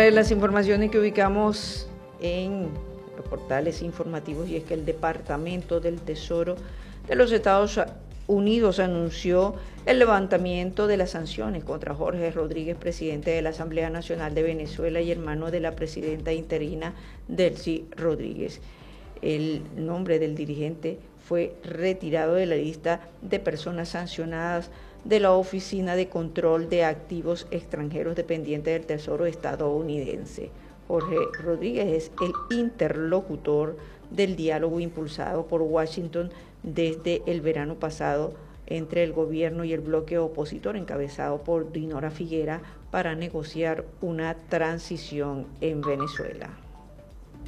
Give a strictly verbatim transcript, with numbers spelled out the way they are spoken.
Entre las informaciones que ubicamos en los portales informativos, y es que el Departamento del Tesoro de los Estados Unidos anunció el levantamiento de las sanciones contra Jorge Rodríguez, presidente de la Asamblea Nacional de Venezuela y hermano de la presidenta interina Delcy Rodríguez. El nombre del dirigente fue retirado de la lista de personas sancionadas de la Oficina de Control de Activos Extranjeros dependiente del Tesoro estadounidense. Jorge Rodríguez es el interlocutor del diálogo impulsado por Washington desde el verano pasado entre el gobierno y el bloque opositor encabezado por Dinora Figuera para negociar una transición en Venezuela.